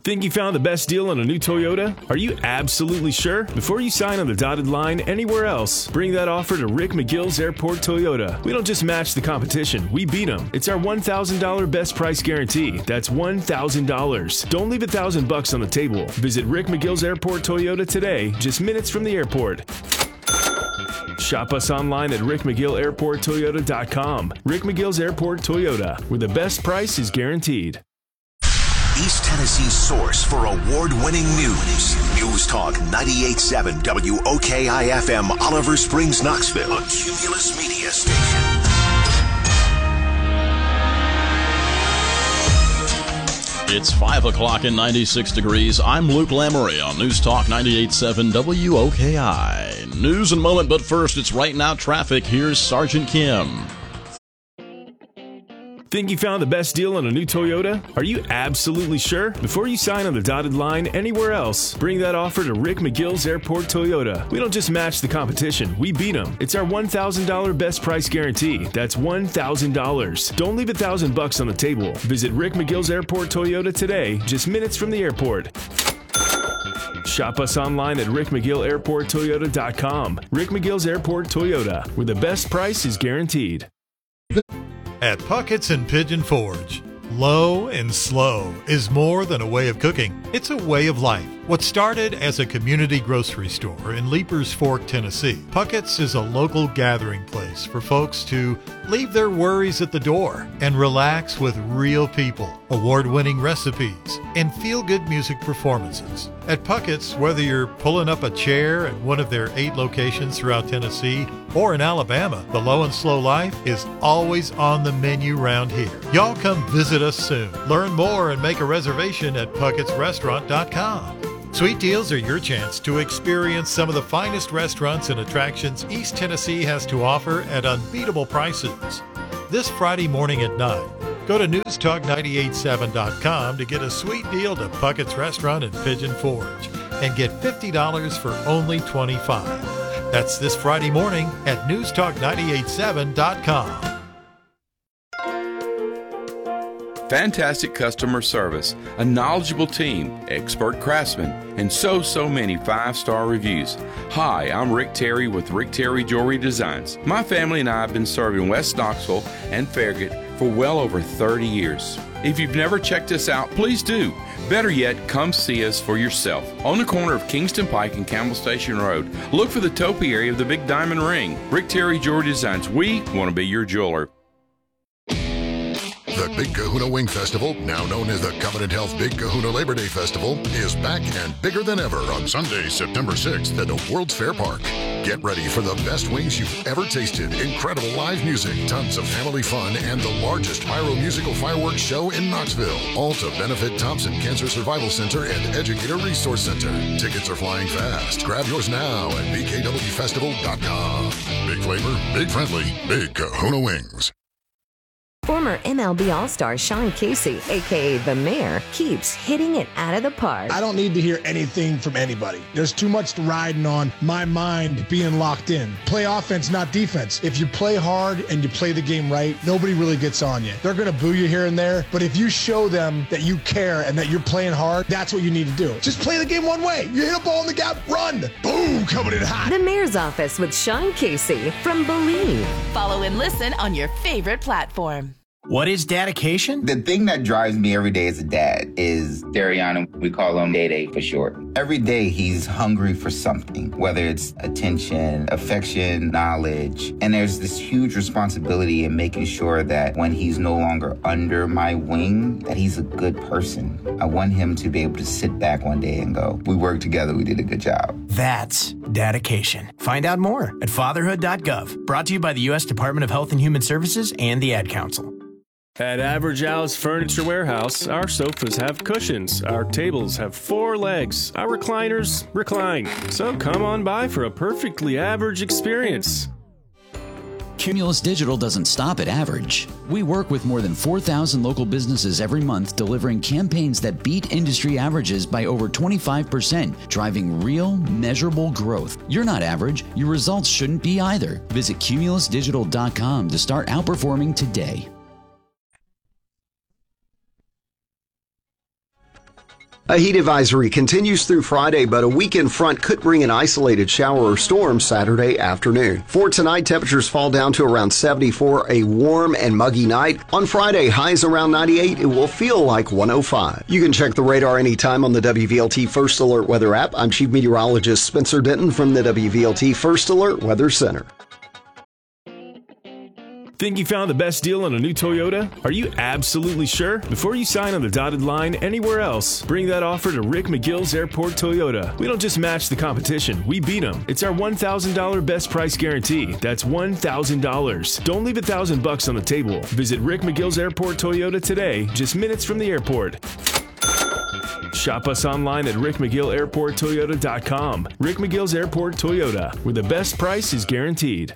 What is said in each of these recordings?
Think you found the best deal on a new Toyota? Are you absolutely sure? Before you sign on the dotted line anywhere else, bring that offer to Rick McGill's Airport Toyota. We don't just match the competition, we beat them. It's our $1,000 best price guarantee. That's $1,000. Don't leave $1,000 on the table. Visit Rick McGill's Airport Toyota today, just minutes from the airport. Shop us online at rickmcgillairporttoyota.com. Rick McGill's Airport Toyota, where the best price is guaranteed. East Tennessee's source for award-winning news. News Talk 98.7 WOKI-FM, Oliver Springs, Knoxville. A Cumulus Media Station. It's 5 o'clock and 96 degrees. I'm Luke Lamoureux on News Talk 98.7 WOKI. News in a moment, but first, it's Right Now Traffic. Here's Sergeant Kim. Think you found the best deal on a new Toyota? Are you absolutely sure? Before you sign on the dotted line anywhere else, bring that offer to Rick McGill's Airport Toyota. We don't just match the competition, we beat them. It's our $1,000 best price guarantee. That's $1,000. Don't leave $1,000 on the table. Visit Rick McGill's Airport Toyota today, just minutes from the airport. Shop us online at rickmcgillairporttoyota.com. Rick McGill's Airport Toyota, where the best price is guaranteed. At Puckett's and Pigeon Forge, low and slow is more than a way of cooking. It's a way of life. What started as a community grocery store in Leapers Fork, Tennessee, Puckett's is a local gathering place for folks to leave their worries at the door and relax with real people, award-winning recipes, and feel-good music performances. At Puckett's, whether you're pulling up a chair at one of their 8 locations throughout Tennessee or in Alabama, the low and slow life is always on the menu around here. Y'all come visit us soon. Learn more and make a reservation at puckettsrestaurant.com. Sweet deals are your chance to experience some of the finest restaurants and attractions East Tennessee has to offer at unbeatable prices. This Friday morning at 9, go to newstalk987.com to get a sweet deal to Puckett's Restaurant in Pigeon Forge and get $50 for only $25. That's this Friday morning at newstalk987.com. Fantastic customer service, a knowledgeable team, expert craftsmen, and so many 5-star reviews. Hi, I'm Rick Terry with Rick Terry Jewelry Designs. My family and I have been serving West Knoxville and Farragut for well over 30 years. If you've never checked us out, please do. Better yet, come see us for yourself. On the corner of Kingston Pike and Campbell Station Road, look for the topiary of the Big Diamond Ring. Rick Terry Jewelry Designs. We want to be your jeweler. The Big Kahuna Wing Festival, now known as the Covenant Health Big Kahuna Labor Day Festival, is back and bigger than ever on Sunday, September 6th at the World's Fair Park. Get ready for the best wings you've ever tasted, incredible live music, tons of family fun, and the largest pyro-musical fireworks show in Knoxville. All to benefit Thompson Cancer Survival Center and Educator Resource Center. Tickets are flying fast. Grab yours now at bkwfestival.com. Big flavor, big friendly, Big Kahuna Wings. Former MLB All-Star Sean Casey, a.k.a. The Mayor, keeps hitting it out of the park. I don't need to hear anything from anybody. There's too much riding on my mind being locked in. Play offense, not defense. If you play hard and you play the game right, nobody really gets on you. They're going to boo you here and there, but if you show them that you care and that you're playing hard, that's what you need to do. Just play the game one way. You hit a ball in the gap, run. Boom, coming in hot. The Mayor's Office with Sean Casey from Believe. Follow and listen on your favorite platform. What is dedication? The thing that drives me every day as a dad is Dariana. We call him Day for short. Every day he's hungry for something, whether it's attention, affection, knowledge. And there's this huge responsibility in making sure that when he's no longer under my wing, that he's a good person. I want him to be able to sit back one day and go, we worked together, we did a good job. That's dedication. Find out more at fatherhood.gov. Brought to you by the U.S. Department of Health and Human Services and the Ad Council. At Average Al's Furniture Warehouse, our sofas have cushions, our tables have 4 legs, our recliners recline. So come on by for a perfectly average experience. Cumulus Digital doesn't stop at average. We work with more than 4,000 local businesses every month, delivering campaigns that beat industry averages by over 25%, driving real, measurable growth. You're not average. Your results shouldn't be either. Visit cumulusdigital.com to start outperforming today. A heat advisory continues through Friday, but a weekend front could bring an isolated shower or storm Saturday afternoon. For tonight, temperatures fall down to around 74, a warm and muggy night. On Friday, highs around 98. It will feel like 105. You can check the radar anytime on the WVLT First Alert Weather app. I'm Chief Meteorologist Spencer Denton from the WVLT First Alert Weather Center. Think you found the best deal on a new Toyota? Are you absolutely sure? Before you sign on the dotted line anywhere else, bring that offer to Rick McGill's Airport Toyota. We don't just match the competition, we beat them. It's our $1,000 best price guarantee. That's $1,000. Don't leave $1,000 on the table. Visit Rick McGill's Airport Toyota today, just minutes from the airport. Shop us online at rickmcgillairporttoyota.com. Rick McGill's Airport Toyota, where the best price is guaranteed.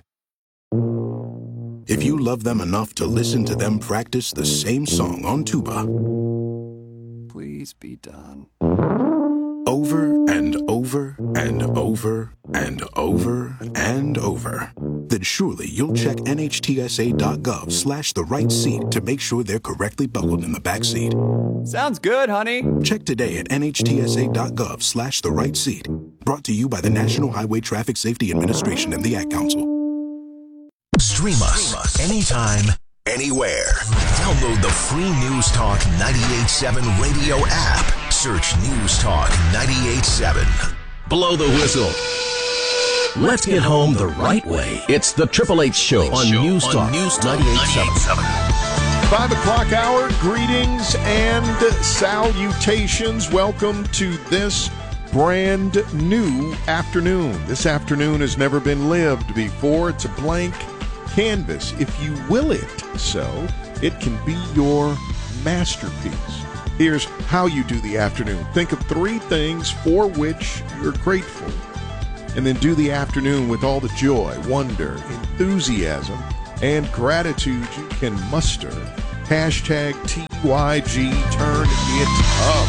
If you love them enough to listen to them practice the same song on tuba, please be done. Over and over and over and over and over, then surely you'll check NHTSA.gov/the right seat to make sure they're correctly buckled in the back seat. Sounds good, honey. Check today at NHTSA.gov/the right seat. Brought to you by the National Highway Traffic Safety Administration and the Ad Council. Stream us anytime, anywhere. Download the free News Talk 98.7 radio app. Search News Talk 98.7. Blow the whistle. Let's get home the right way. It's the Triple H Show on News Talk 98.7. 5 o'clock hour, greetings and salutations. Welcome to this brand new afternoon. This afternoon has never been lived before. It's a blank canvas, if you will it so. It can be your masterpiece. Here's how you do the afternoon. Think of 3 things for which you're grateful, and then do the afternoon with all the joy, wonder, enthusiasm, and gratitude you can muster. Hashtag TYG, turn it up.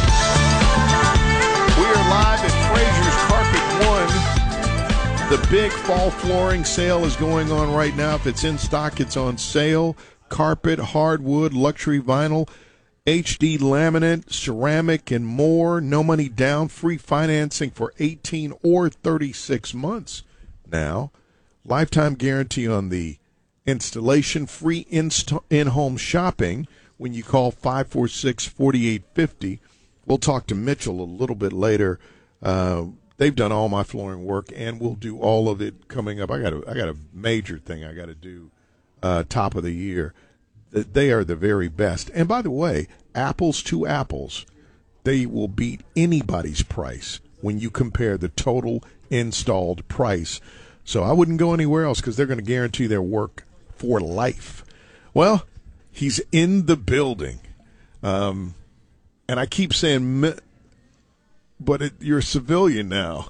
We are live at Fraser's Carpet One. The big fall flooring sale is going on right now. If it's in stock, it's on sale. Carpet, hardwood, luxury vinyl, HD laminate, ceramic, and more. No money down, free financing for 18 or 36 months. Now, lifetime guarantee on the installation, free in-home shopping when you call 546-4850. We'll talk to Mitchell a little bit later. They've done all my flooring work, and we'll do all of it coming up. I got a major thing I got to do top of the year. They are the very best. And by the way, apples to apples, they will beat anybody's price when you compare the total installed price. So I wouldn't go anywhere else because they're going to guarantee their work for life. Well, he's in the building. And I keep saying, but you're a civilian now.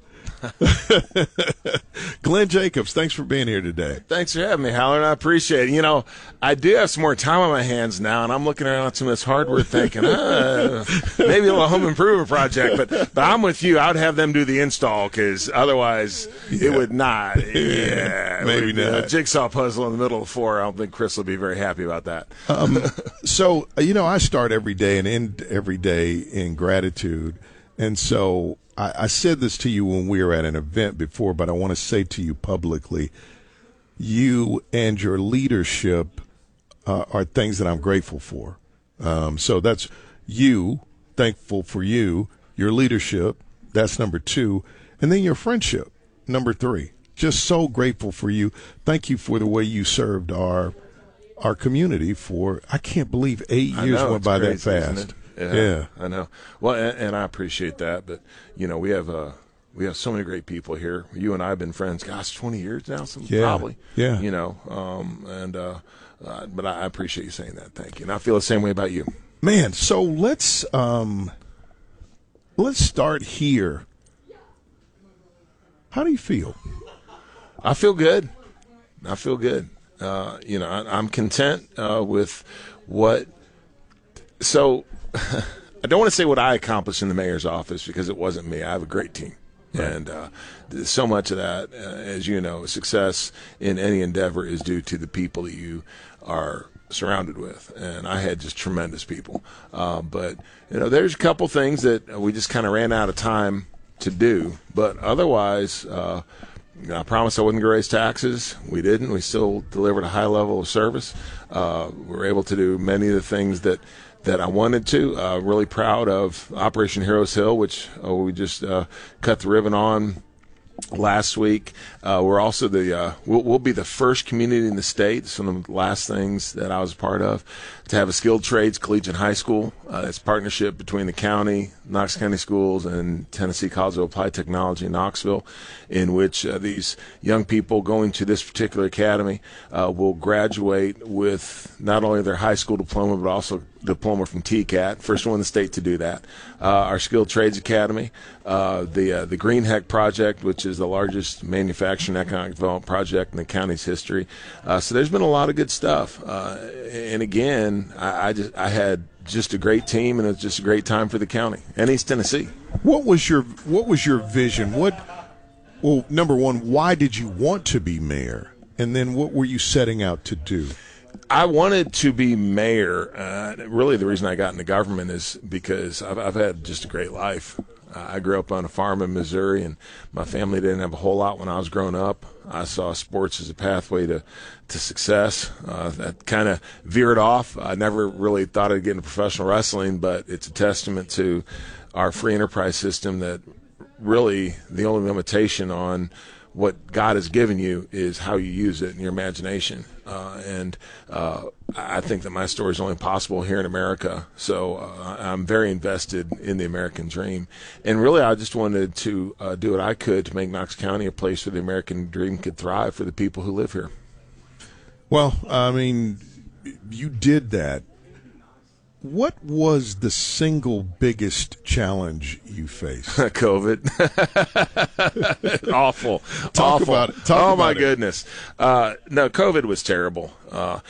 Glenn Jacobs, thanks for being here today. Thanks for having me, Howard. I appreciate it. You know, I do have some more time on my hands now, and I'm looking around at some of this hardware thinking, maybe a little home improvement project. But I'm with you. I would have them do the install because otherwise it would not. Maybe not. A jigsaw puzzle in the middle of the floor. I don't think Chris will be very happy about that. So, I start every day and end every day in gratitude. And so I said this to you when we were at an event before, but I want to say to you publicly, you and your leadership are things that I'm grateful for. So that's you, thankful for you, your leadership, that's number 2, and then your friendship, number 3. Just so grateful for you. Thank you for the way you served our community for, I can't believe 8 years went by that fast. Yeah, I know. Well, and I appreciate that, but we have so many great people here. You and I have been friends, 20 years now, probably. Yeah. But I appreciate you saying that. Thank you. And I feel the same way about you. Man, so let's start here. How do you feel? I feel good. I'm content with what. So I don't want to say what I accomplished in the mayor's office because it wasn't me. I have a great team. Right. And so much of that, as you know, success in any endeavor is due to the people that you are surrounded with, and I had just tremendous people. But there's a couple things that we just kind of ran out of time to do. But otherwise, I promised I wouldn't raise taxes. We didn't. We still delivered a high level of service. We were able to do many of the things that I wanted to. Really proud of Operation Heroes Hill, which we just cut the ribbon on last week. We're also we'll be the first community in the state. It's one of the last things that I was a part of, to have a skilled trades collegiate high school. It's a partnership between the county, Knox County Schools, and Tennessee College of Applied Technology in Knoxville, in which these young people going to this particular academy will graduate with not only their high school diploma, but also diploma from TCAT, first one in the state to do that. Our Skilled Trades Academy, the Green Heck Project, which is the largest manufacturing economic development project in the county's history. So there's been a lot of good stuff. And again, I had just a great team, and it was just a great time for the county and East Tennessee. What was your vision? Well, number one, why did you want to be mayor? And then what were you setting out to do? I wanted to be mayor. Really, the reason I got into government is because I've had just a great life. I grew up on a farm in Missouri, and my family didn't have a whole lot when I was growing up. I saw sports as a pathway to success. That kind of veered off. I never really thought I'd get into professional wrestling, but it's a testament to our free enterprise system that really the only limitation on what God has given you is how you use it and your imagination. And I think that my story is only possible here in America. So I'm very invested in the American dream. And really, I just wanted to do what I could to make Knox County a place where the American dream could thrive for the people who live here. Well, I mean, you did that. What was the single biggest challenge you faced? COVID. Awful. Talk Awful. about it. Oh, my goodness. No, COVID was terrible. Of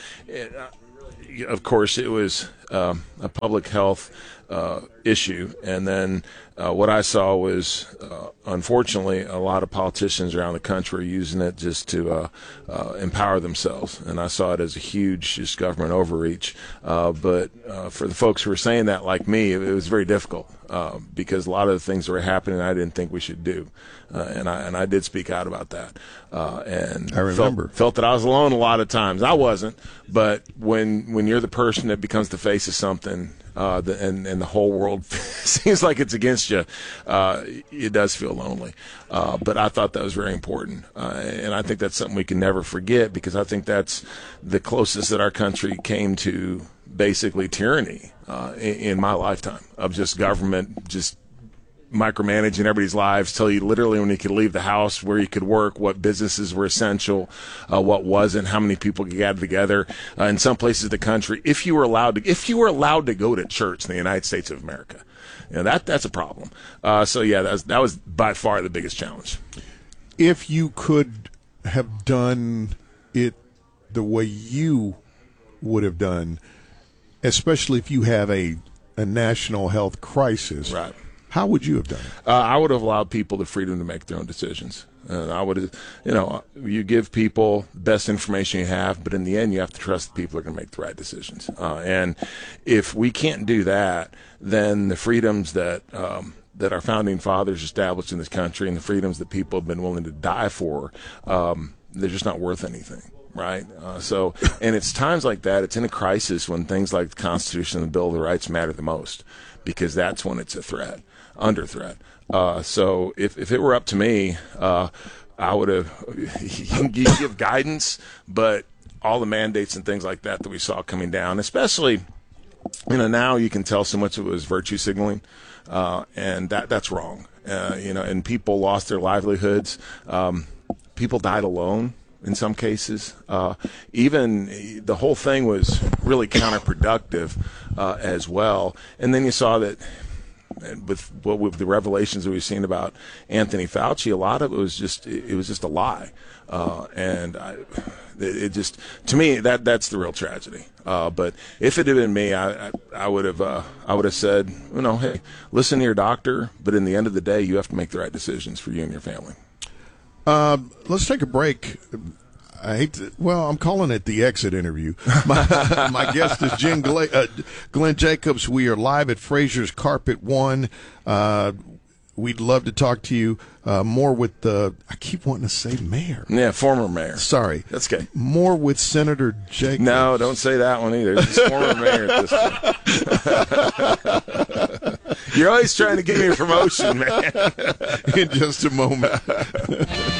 course, it was a public health issue. And then what I saw was, unfortunately, a lot of politicians around the country are using it just to empower themselves. And I saw it as a huge just government overreach. But for the folks who were saying that, like me, it was very difficult because a lot of the things that were happening I didn't think we should do. And I did speak out about that. And I remember. Felt that I was alone a lot of times. I wasn't. But when you're the person that becomes the face of something, and the whole world seems like it's against you, it does feel lonely. But I thought that was very important. And I think that's something we can never forget, because I think that's the closest that our country came to basically tyranny in my lifetime, of just government just micromanaging everybody's lives, tell you literally when you could leave the house, where you could work, what businesses were essential, what wasn't, how many people could gather together. In some places of the country, if you were allowed to go to church in the United States of America, that's a problem. So yeah, that was by far the biggest challenge. If you could have done it the way you would have done, especially if you have a national health crisis, right? How would you have done it? I would have allowed people the freedom to make their own decisions. And I would, you give people the best information you have, but in the end, you have to trust the people are going to make the right decisions. And if we can't do that, then the freedoms that our founding fathers established in this country, and the freedoms that people have been willing to die for, they're just not worth anything. Right. And it's times like that, it's in a crisis, when things like the Constitution and the Bill of Rights matter the most, because that's when it's under threat. So if it were up to me, I would have, you give guidance, but all the mandates and things like that we saw coming down, especially, now you can tell so much of it was virtue signaling, and that's wrong. And people lost their livelihoods. People died alone in some cases. Even the whole thing was really counterproductive as well. And then you saw that with the revelations that we've seen about Anthony Fauci, a lot of it was just a lie. To me, that's the real tragedy. But if it had been me, I would have said, hey, listen to your doctor, but in the end of the day, you have to make the right decisions for you and your family. Let's take a break. I'm calling it the exit interview. My guest is Glenn Jacobs. We are live at Fraser's Carpet One. We'd love to talk to you more with the, I keep wanting to say mayor. Yeah, former mayor. Sorry. That's okay. More with Senator Jacobs. No, don't say that one either. Just former mayor at this point. You're always trying to give me a promotion, man. In just a moment.